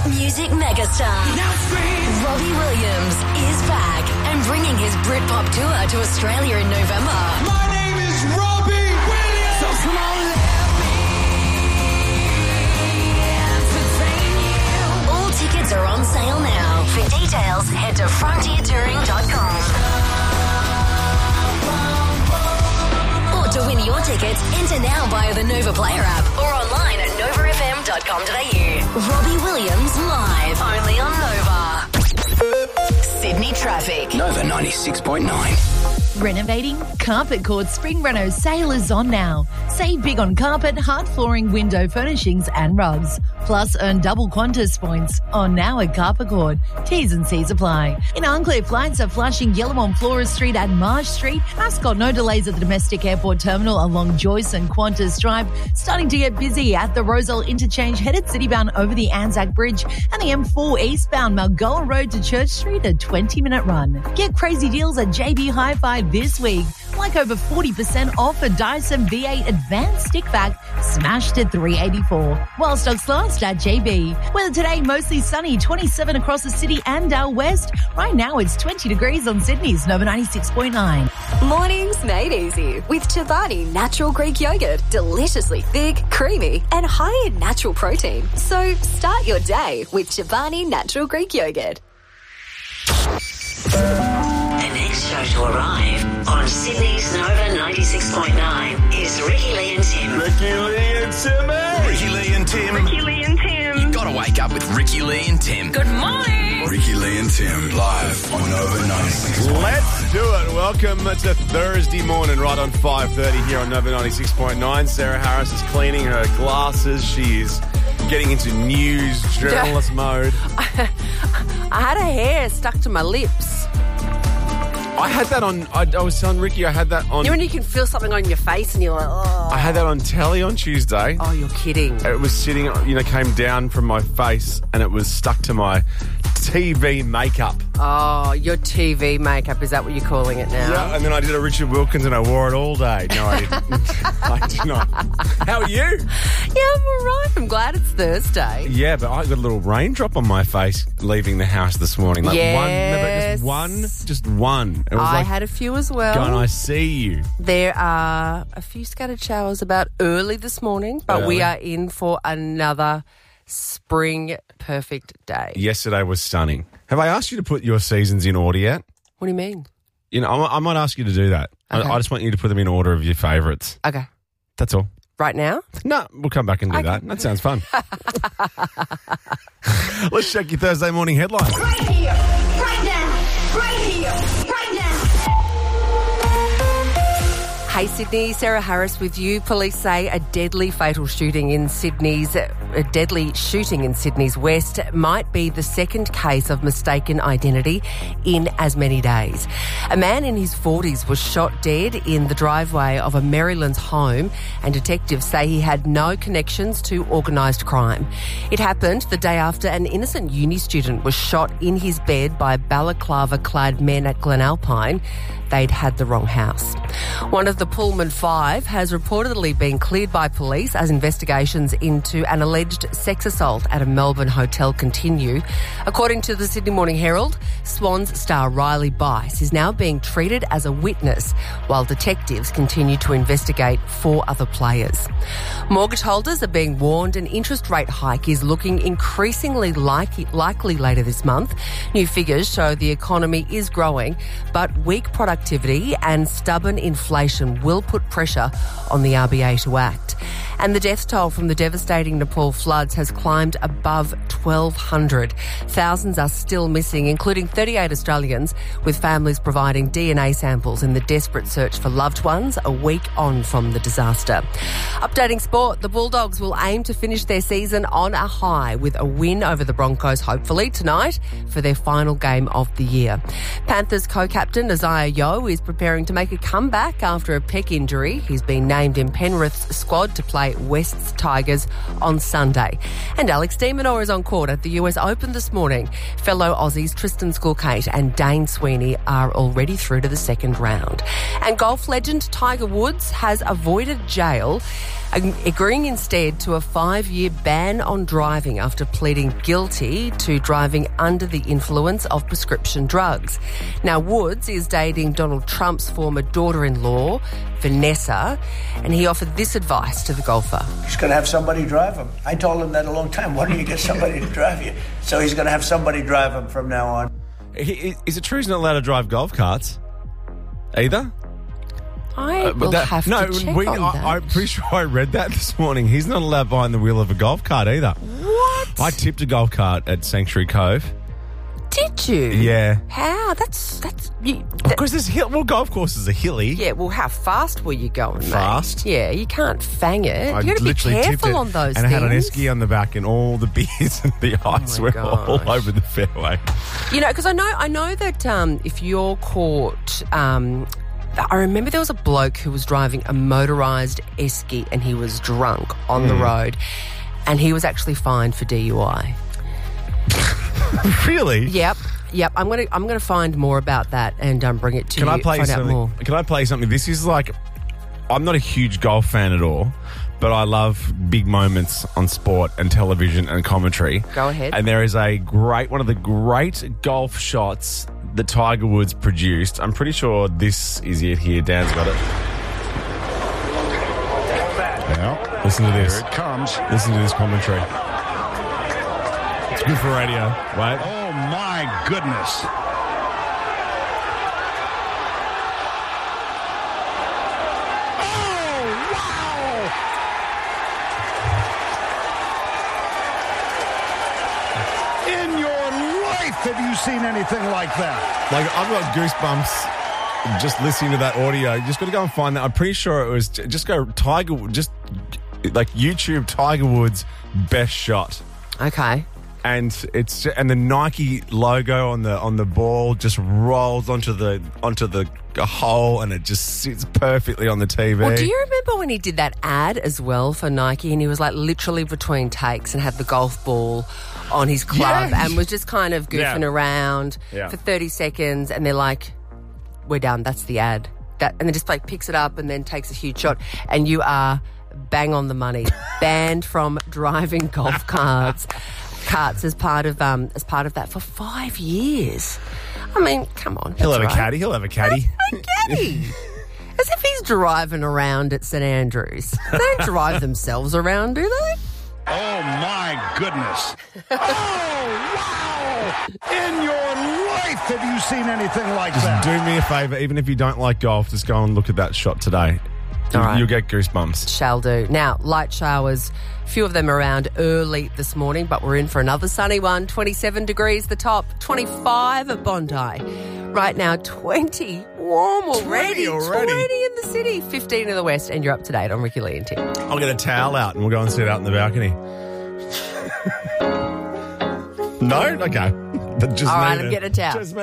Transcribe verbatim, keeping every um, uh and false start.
Music megastar Robbie Williams is back and bringing his Britpop tour to Australia in November. My name is Robbie Williams. So come on, let me entertain you. All tickets are on sale now. For details, head to frontier touring dot com. Or to win your tickets, enter now via the Nova Player app or online at nova f m dot com dot a u. Robbie Williams live, only on Nova. Sydney traffic. Nova ninety-six point nine. Renovating? Carpet Court Spring Reno sale is on now. Save big on carpet, hard flooring, window furnishings and rugs. Plus earn double Qantas points on now at Carpet Court. T's and C's apply. In Arncliffe, flights are flashing yellow on Flora Street and Marsh Street. Ascot, no delays at the domestic airport terminal along Joyce and Qantas Drive. Starting to get busy at the Roselle Interchange, headed citybound over the Anzac Bridge, and the M four eastbound Malgoa Road to Church Street, a twenty-minute run. Get crazy deals at J B Hi-Fi this week, like over forty percent off a Dyson V eight Advanced Stick Vac, smashed at three eighty-four. While stocks last at J B. Weather today, mostly sunny, twenty-seven across the city and our west. Right now, it's twenty degrees on Sydney's Nova ninety-six point nine. Mornings made easy with Chobani Natural Greek Yogurt. Deliciously thick, creamy, and high in natural protein. So start your day with Chobani Natural Greek Yogurt. The next show to arrive on Sydney's Nova ninety-six point nine is Ricky Lee and Tim. Ricky Lee and Timmy. Ricky Lee and Tim. Ricky Lee and Tim. You gotta wake up with Ricky Lee and Tim. Good morning. Ricky Lee and Tim live on Nova ninety-six point nine. Let's do it. Welcome to Thursday morning, right on five thirty here on Nova ninety-six point nine. Sarah Harris is cleaning her glasses. She is getting into news journalist mode. I had a hair stuck to my lips. I had that on, I, I was telling Ricky I had that on, You know when you can feel something on your face and you're like, oh. I had that on telly on Tuesday. Oh, you're kidding. It was sitting, you know, came down from my face and it was stuck to my T V makeup. Oh, your T V makeup, is that what you're calling it now? Yeah, and then I did a Richard Wilkins and I wore it all day. No, I didn't. I did not. How are you? Yeah, I'm all right. I'm glad it's Thursday. Yeah, but I got a little raindrop on my face leaving the house this morning. Like yes. one, no, just one, just one. It was I like, had a few as well. God, I see you. There are a few scattered showers about early this morning, but Early. we are in for another spring perfect day. Yesterday was stunning. Have I asked you to put your seasons in order yet? What do you mean? You know, I, I might ask you to do that. Okay. I, I just want you to put them in order of your favourites. Okay. That's all. Right now? No, we'll come back and do Okay. that. That sounds fun. Let's check your Thursday morning headlines. Right here, right now, right here, right now. Hey Sydney, Sarah Harris with you. Police say a deadly fatal shooting in Sydney's a deadly shooting in Sydney's west might be the second case of mistaken identity in as many days. A man in his forties was shot dead in the driveway of a Maryland's home, and detectives say he had no connections to organised crime. It happened the day after an innocent uni student was shot in his bed by balaclava-clad men at Glenalpine. They'd had the wrong house. One of the Pullman Five has reportedly been cleared by police as investigations into an alleged sex assault at a Melbourne hotel continue. According to the Sydney Morning Herald, Swans star Riley Bice is now being treated as a witness while detectives continue to investigate four other players. Mortgage holders are being warned an interest rate hike is looking increasingly like- likely later this month. New figures show the economy is growing, but weak productivity and stubborn inflation will put pressure on the R B A to act. And the death toll from the devastating Nepal floods has climbed above twelve hundred. Thousands are still missing, including thirty-eight Australians, with families providing D N A samples in the desperate search for loved ones a week on from the disaster. Updating sport, the Bulldogs will aim to finish their season on a high with a win over the Broncos, hopefully tonight, for their final game of the year. Panthers co-captain Isaiah Yeo is preparing to make a comeback after a pec injury. He's been named in Penrith's squad to play play West's Tigers on Sunday. And Alex de Minaur is on court at the U S Open this morning. Fellow Aussies Tristan Skulkate and Dane Sweeney are already through to the second round. And golf legend Tiger Woods has avoided jail, agreeing instead to a five-year ban on driving after pleading guilty to driving under the influence of prescription drugs. Now, Woods is dating Donald Trump's former daughter-in-law, Vanessa, and he offered this advice to the golfer. He's going to have somebody drive him. I told him that a long time. Why don't you get somebody to drive you? So he's going to have somebody drive him from now on. He, is it true he's not allowed to drive golf carts? Either? I Uh, but will that- have no, to check we, on I, that. I'm pretty sure I read that this morning. He's not allowed behind the wheel of a golf cart either. What? I tipped a golf cart at Sanctuary Cove. Did you? Yeah. How? That's that's. You, that, Because there's hill, well, golf courses are hilly. yeah. Well, how fast were you going? mate? Fast. Yeah, you can't fang it. I You got to be literally tipped careful it on those and things. I had an esky on the back, and all the beers and the ice my were all gosh. over the fairway. You know, because I know I know that um, if you're caught. Um, I remember there was a bloke who was driving a motorised esky and he was drunk on Hmm. the road, and he was actually fined for D U I. Really? Yep, yep. I'm gonna I'm gonna find more about that and um, bring it to Can you. I play find out something? more. Can I play something? This is like, I'm not a huge golf fan at all, but I love big moments on sport and television and commentary. Go ahead. And there is a great, one of the great golf shots that Tiger Woods produced. I'm pretty sure this is it here. Dan's got it. Well, Listen to this. here it comes. Listen to this commentary. It's good for radio, right? Oh, my goodness. Oh, wow. In your life, have you seen anything like that? Like, I've got goosebumps just listening to that audio. You just got to go and find that. I'm pretty sure it was, just go Tiger, just like YouTube Tiger Woods best shot. Okay. And it's and the Nike logo on the on the ball just rolls onto the onto the hole, and it just sits perfectly on the T V. Well, do you remember when he did that ad as well for Nike, and he was like literally between takes and had the golf ball on his club Yeah. and was just kind of goofing Yeah. around Yeah. for thirty seconds, and they're like, "We're done. That's the ad." That and then just like picks it up and then takes a huge shot, and you are bang on the money, banned from driving golf carts. Carts as part of um as part of that for five years. I mean, come on. He'll have that's a right. caddy. He'll have a caddy. A caddy. As if he's driving around at St Andrews. They don't drive themselves around, do they? Oh, my goodness. Oh, wow. In your life, have you seen anything like Just that? do me a favour, even if you don't like golf, just go and look at that shot today. All right. You'll get goosebumps. Shall do. Now, light showers, few of them around early this morning, but we're in for another sunny one. twenty-seven degrees the top, twenty-five at Bondi. Right now, twenty. Warm already. twenty already. twenty in the city, fifteen in the west, and you're up to date on Ricky Lee and Tim. I'll get a towel out and we'll go and sit out in the balcony. No? Okay. But just All right, me I'm then. getting a towel. Just me.